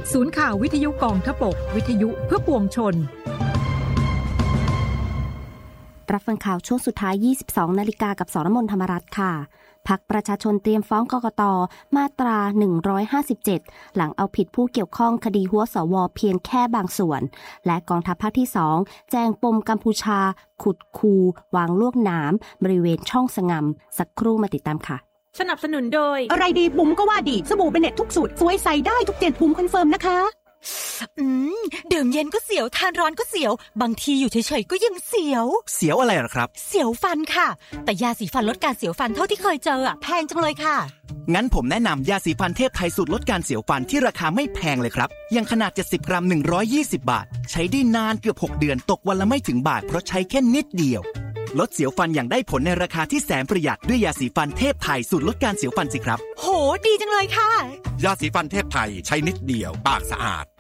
ศูนย์ข่าววิทยุกองทพบกวิทยุเพื่อปวงชนรับฟังข่าวช่วงสุดท้าย 22 นาฬิกากับสรมน ธรรมรัตน์ค่ะพรรคประชาชนเตรียมฟ้องกกต.มาตรา 157 หลังเอาผิดผู้เกี่ยวข้องคดีหัวสว.เพียงแค่บางส่วนและกองทัพภาคที่ 2 แจ้งปมกัมพูชาขุดคูวางลวกหนามบริเวณช่องสงำสักครู่มาติดตามค่ะสนับสนุนโดยอะไรดีบุ๋มก็ว่าดีสบู่เบเน็ตทุกสูตรสวยใส่ได้ทุกเจนบุ๋มคอนเฟิร์มนะคะดื่มเย็นก็เสียวทานร้อนก็เสียวบางทีอยู่เฉยๆก็ยังเสียวอะไรหรอครับเสียวฟันค่ะแต่ยาสีฟันลดการเสียวฟันเท่าที่เคยเจอแพงจังเลยค่ะงั้นผมแนะนำยาสีฟันเทพไทยสูตรลดการเสียวฟันที่ราคาไม่แพงเลยครับยังขนาด70 กรัม120 บาทใช้ได้นานเกือบ6 เดือนตกวันละไม่ถึงบาทเพราะใช้แค่นิดเดียวลดเสียวฟันอย่างได้ผลในราคาที่แสนประหยัดด้วยยาสีฟันเทพไทยสูตรลดการเสียวฟันสิครับโหดีจังเลยค่ะยาสีฟันเทพไทยใช้นิดเดียวปากสะอาด